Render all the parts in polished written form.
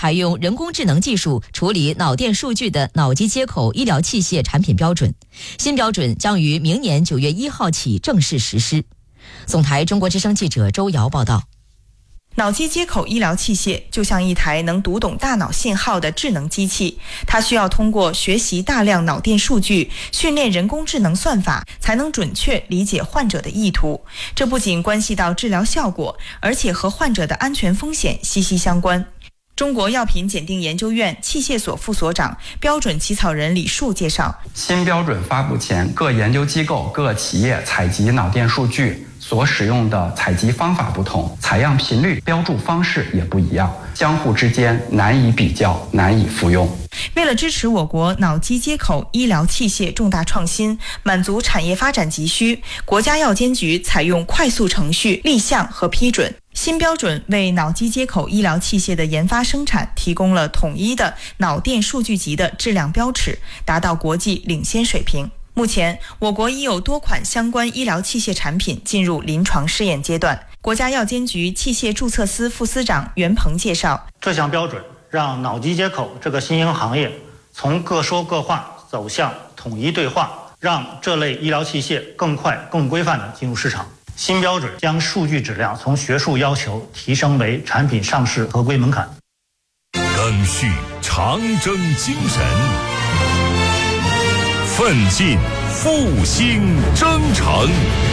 采用人工智能技术处理脑电数据的脑机接口医疗器械产品标准。新标准将于明年9月1号起正式实施。总台中国之声记者周瑶报道。 脑机接口医疗器械就像一台能读懂大脑信号的智能机器，它需要通过学习大量脑电数据，训练人工智能算法，才能准确理解患者的意图。这不仅关系到治疗效果，而且和患者的安全风险息息相关。中国药品检定研究院器械所副所长、标准起草人李树介绍， 新标准发布前，各研究机构、各企业采集脑电数据所使用的采集方法不同，采样频率、标注方式也不一样，相互之间难以比较，难以复用。 为了支持我国脑机接口医疗器械重大创新，满足产业发展急需，国家药监局采用快速程序立项和批准。新标准为脑机接口医疗器械的研发生产提供了统一的脑电数据集的质量标尺，达到国际领先水平。目前，我国已有多款相关医疗器械产品进入临床试验阶段。国家药监局器械注册司副司长袁鹏介绍， 这项标准让脑机接口这个新兴行业从各说各话走向统一对话，让这类医疗器械更快、更规范地进入市场。新标准将数据质量从学术要求提升为产品上市合规门槛。 赓续长征精神，奋进复兴征程。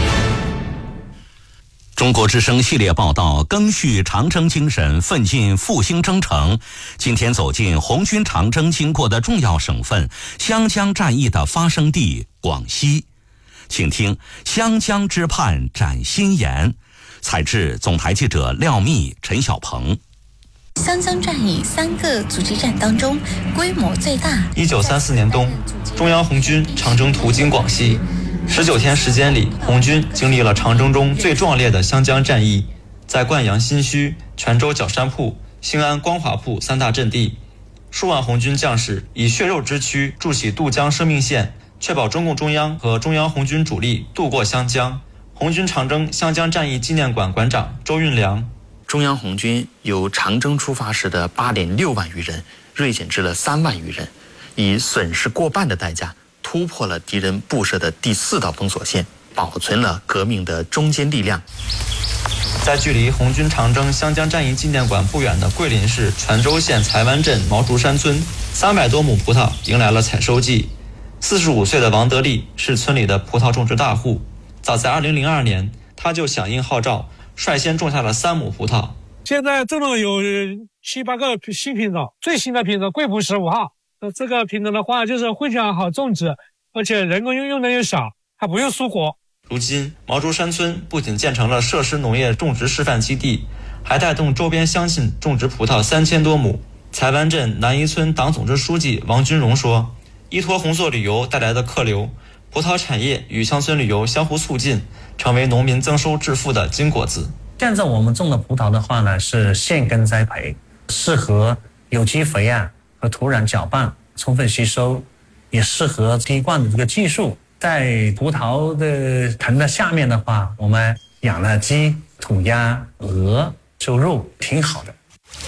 中国之声系列报道，赓续长征精神，奋进复兴征程。今天走进红军长征经过的重要省份湘江战役的发生地广西，请听湘江之畔展新言，采自总台记者廖密、陈小鹏。 湘江战役3个阻击战当中规模最大。 1934年冬，中央红军长征途经广西，19天时间里，红军经历了长征中最壮烈的湘江战役，在灌阳新圩、泉州角山铺、兴安光华铺3大阵地，数万红军将士以血肉之躯筑起渡江生命线，确保中共中央和中央红军主力渡过湘江。红军长征湘江战役纪念馆馆长周运良， 中央红军由长征出发时的8.6万余人锐减至了3万余人，以损失过半的代价突破了敌人布设的第4道封锁线，保存了革命的中坚力量。 在距离红军长征湘江战役纪念馆不远的桂林市泉州县才湾镇毛竹山村，300多亩葡萄迎来了采收季。45岁的王德利是村里的葡萄种植大户，早在2002年，他就响应号召，率先种下了3亩葡萄。 现在种了有7、8个新品种，最新的品种贵普15号。这个品种的话，就是混响好种植，而且人工用的又少，还不用疏果。 如今，毛竹山村不仅建成了设施农业种植示范基地，还带动周边乡亲种植葡萄3000多亩。才湾镇南一村党总支书记王军荣说，依托红色旅游带来的客流，葡萄产业与乡村旅游相互促进，成为农民增收致富的金果子。 现在我们种的葡萄的话呢，是现根栽培，适合有机肥和土壤搅拌充分吸收，也适合滴灌的这个技术。在葡萄的藤的下面的话，我们养了鸡、土鸭、鹅，收入挺好的。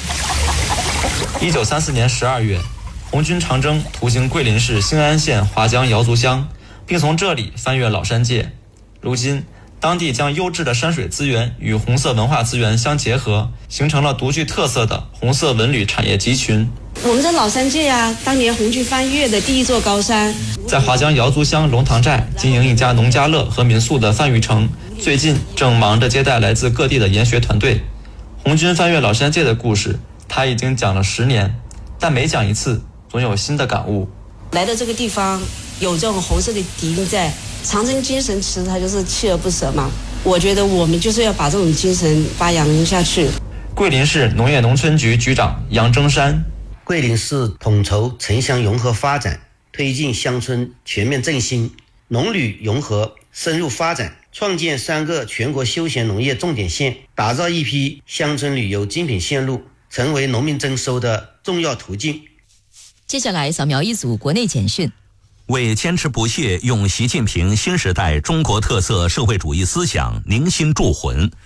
1934年12月，红军长征途经桂林市兴安县华江瑶族乡，并从这里翻越老山界。如今，当地将优质的山水资源与红色文化资源相结合，形成了独具特色的红色文旅产业集群。 我们在老山界当年红军翻越的第1座高山。 在华江瑶族乡龙塘寨经营一家农家乐和民宿的范玉成，最近正忙着接待来自各地的研学团队。红军翻越老山界的故事，他已经讲了10年，但每讲一次，总有新的感悟。 来到这个地方，有这种红色的底蕴在，长征精神其实它就是锲而不舍嘛。我觉得我们就是要把这种精神发扬下去。 桂林市农业农村局局长杨征山， 桂林市统筹城乡融合发展，推进乡村全面振兴，农旅融合深入发展，创建3个全国休闲农业重点县，打造一批乡村旅游精品线路，成为农民增收的重要途径。 接下来扫描一组国内简讯。 为坚持不懈用习近平新时代中国特色社会主义思想凝心铸魂，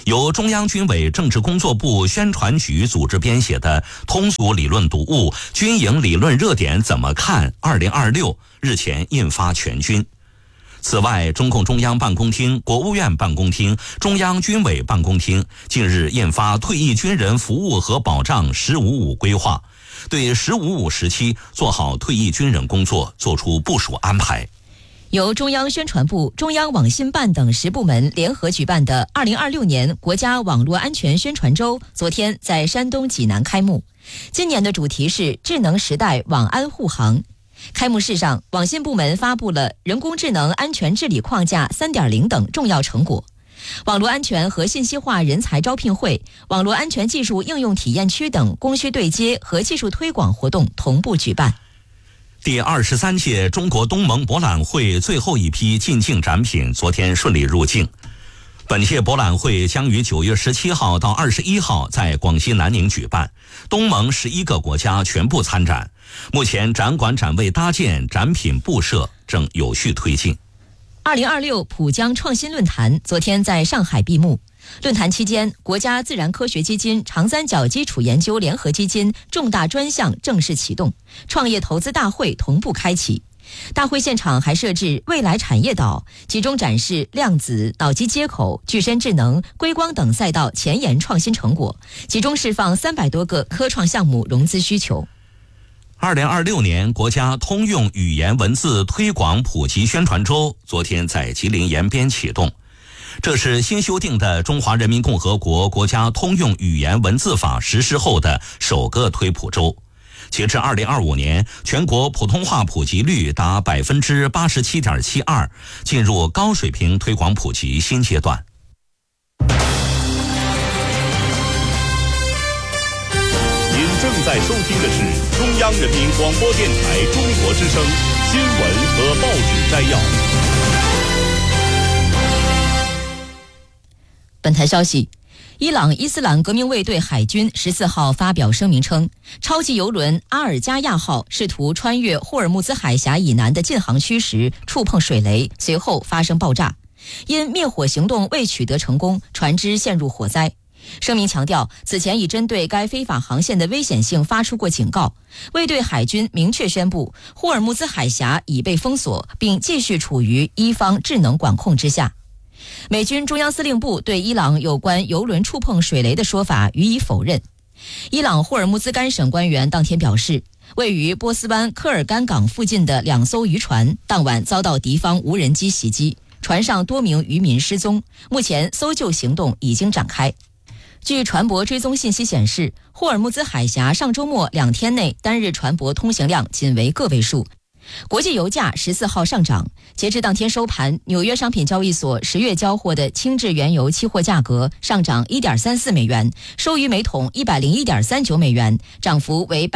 由中央军委政治工作部宣传局组织编写的通俗理论读物《军营理论热点怎么看2026》日前印发全军。此外，中共中央办公厅、国务院办公厅、中央军委办公厅近日印发《退役军人服务和保障“15-5”规划》，对“15-5”时期做好退役军人工作作出部署安排。 由中央宣传部、中央网信办等10部门联合举办的2026年国家网络安全宣传周昨天在山东济南开幕。今年的主题是智能时代网安护航。开幕式上，网信部门发布了人工智能安全治理框架 3.0 等重要成果。网络安全和信息化人才招聘会、网络安全技术应用体验区等供需对接和技术推广活动同步举办。 第23届中国东盟博览会最后一批进境展品昨天顺利入境。本届博览会将于9月17号到21号在广西南宁举办，东盟11个国家全部参展。目前展馆展位搭建、展品布设正有序推进。 2026浦江创新论坛昨天在上海闭幕。论坛期间，国家自然科学基金长三角基础研究联合基金重大专项正式启动，创业投资大会同步开启。大会现场还设置未来产业岛，集中展示量子、脑机接口、具身智能、硅光等赛道前沿创新成果，集中释放300多个科创项目融资需求。 2026年国家通用语言文字推广普及宣传周昨天在吉林延边启动。这是新修订的《中华人民共和国国家通用语言文字法》实施后的首个推普周。截至2025年，全国普通话普及率达 87.72%， 进入高水平推广普及新阶段。 您正在收听的是中央人民广播电台中国之声新闻和报纸摘要。 本台消息，伊朗伊斯兰革命卫队海军14号发表声明称，超级油轮阿尔加亚号试图穿越霍尔木兹海峡以南的禁航区时触碰水雷，随后发生爆炸。因灭火行动未取得成功，船只陷入火灾。声明强调，此前已针对该非法航线的危险性发出过警告。卫队海军明确宣布，霍尔木兹海峡已被封锁，并继续处于伊方智能管控之下。美军中央司令部对伊朗有关油轮触碰水雷的说法予以否认。伊朗霍尔木兹干省官员当天表示，位于波斯湾科尔干港附近的2艘渔船当晚遭到敌方无人机袭击，船上多名渔民失踪，目前搜救行动已经展开。据船舶追踪信息显示，霍尔木兹海峡上周末2天内单日船舶通行量仅为个位数。国际油价14号上涨，截至当天收盘，纽约商品交易所10月交货的轻质原油期货价格上涨 1.34 美元，收于每桶 101.39 美元，涨幅为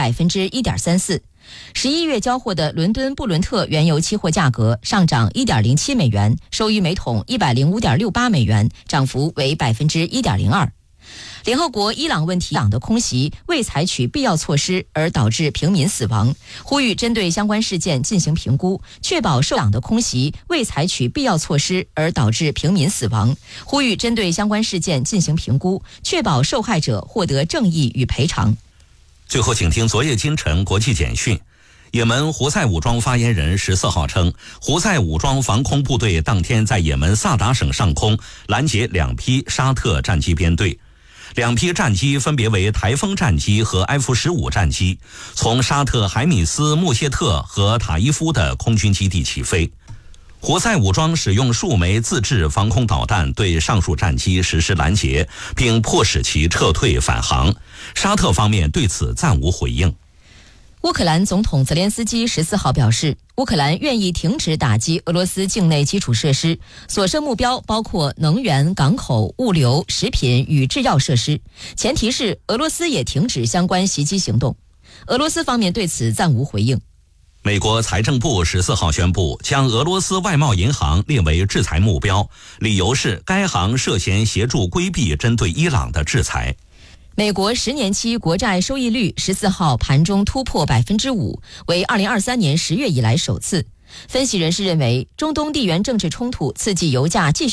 1.34%。11月交货的伦敦布伦特原油期货价格上涨 1.07 美元，收于每桶 105.68 美元，涨幅为 1.02%。联合国伊朗问题党的空袭未采取必要措施而导致平民死亡，呼吁针对相关事件进行评估，确保受党的空袭未采取必要措施而导致平民死亡，呼吁针对相关事件进行评估，确保受害者获得正义与赔偿。 最后，请听昨夜今晨国际简讯。也门胡塞武装发言人14号称，胡塞武装防空部队当天在也门萨达省上空拦截2批沙特战机编队。2批战机分别为台风战机和 F-15 战机，从沙特海米斯、穆谢特和塔伊夫的空军基地起飞。胡塞武装使用数枚自制防空导弹对上述战机实施拦截，并迫使其撤退返航。沙特方面对此暂无回应。 乌克兰总统泽连斯基14号表示，乌克兰愿意停止打击俄罗斯境内基础设施，所设目标包括能源、港口、物流、食品与制药设施，前提是俄罗斯也停止相关袭击行动。俄罗斯方面对此暂无回应。 美国财政部14号宣布，将俄罗斯外贸银行列为制裁目标，理由是该行涉嫌协助规避针对伊朗的制裁。 美国10年期国债收益率14号盘中突破 5%， 为2023年10月以来首次。分析人士认为，中东地缘政治冲突刺激油价继续